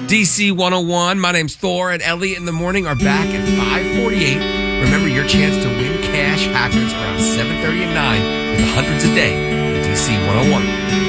DC 101. My name's Thor, and Elliot in the morning are back at 5:48. Remember, your chance to win cash happens around 7:30 and 9 with the hundreds a day in DC 101.